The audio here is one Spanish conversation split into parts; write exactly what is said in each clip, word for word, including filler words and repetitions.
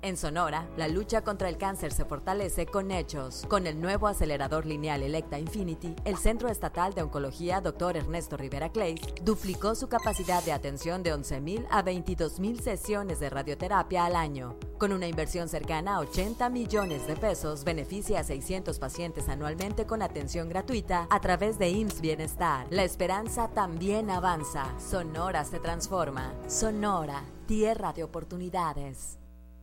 En Sonora, la lucha contra el cáncer se fortalece con hechos. Con el nuevo acelerador lineal Electa Infinity, el Centro Estatal de Oncología doctor Ernesto Rivera Clays duplicó su capacidad de atención de once mil a veintidós mil sesiones de radioterapia al año. Con una inversión cercana a ochenta millones de pesos, beneficia a seiscientos pacientes anualmente con atención gratuita a través de I M S S Bienestar. La esperanza también avanza. Sonora se transforma. Sonora, tierra de oportunidades.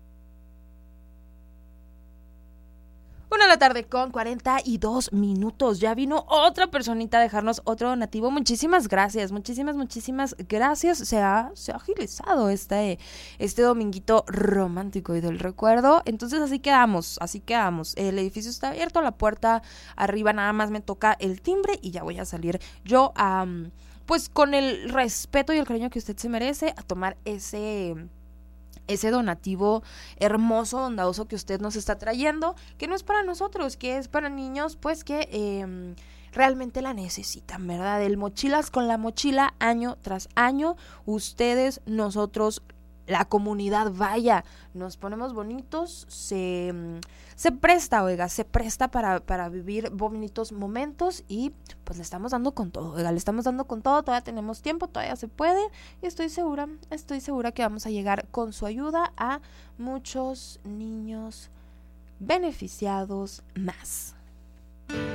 Una de la tarde con cuarenta y dos minutos. Ya vino otra personita a dejarnos otro donativo. Muchísimas gracias, muchísimas, muchísimas gracias. Se ha, se ha agilizado este, este dominguito romántico y del recuerdo. Entonces así quedamos, así quedamos. El edificio está abierto, la puerta arriba nada más me toca el timbre y ya voy a salir yo a, um, pues con el respeto y el cariño que usted se merece, a tomar ese... ese donativo hermoso, bondadoso que usted nos está trayendo, que no es para nosotros, que es para niños, pues que eh, realmente la necesitan, ¿verdad? El Mochilas con la Mochila, año tras año, ustedes, nosotros, la comunidad, vaya, nos ponemos bonitos, se, se presta, oiga, se presta para, para vivir bonitos momentos y pues le estamos dando con todo, oiga, le estamos dando con todo, todavía tenemos tiempo, todavía se puede y estoy segura, estoy segura que vamos a llegar con su ayuda a muchos niños beneficiados más.